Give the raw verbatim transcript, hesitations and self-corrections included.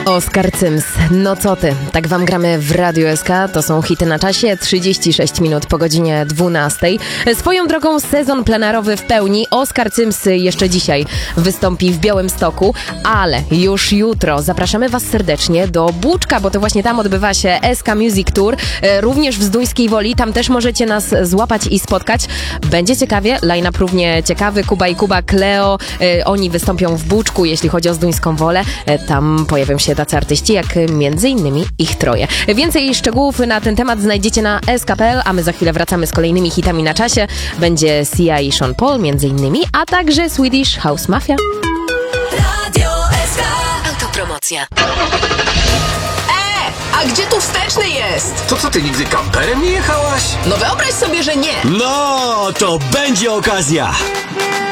Oskar Cyms, no co ty, tak wam gramy w Radiu S K, to są hity na czasie, trzydzieści sześć minut po godzinie dwunastej. Swoją drogą sezon plenerowy w pełni, Oskar Cyms jeszcze dzisiaj wystąpi w Białymstoku, ale już jutro zapraszamy was serdecznie do Buczka, bo to właśnie tam odbywa się S K Music Tour, również w Zduńskiej Woli, tam też możecie nas złapać i spotkać. Będzie ciekawie, line-up równie ciekawy, Kuba i Kuba, Kleo, oni wystąpią w Buczku, jeśli chodzi o Zduńską Wolę, tam pojawią się tacy artyści jak między innymi ich troje. Więcej szczegółów na ten temat znajdziecie na s k kropka p l, a my za chwilę wracamy z kolejnymi hitami na czasie. Będzie Sia i Sean Paul między innymi, a także Swedish House Mafia. Radio S K. Autopromocja. E, a gdzie tu wsteczny jest? To co, ty nigdy kamperem nie jechałaś? No wyobraź sobie, że nie. No, to będzie okazja.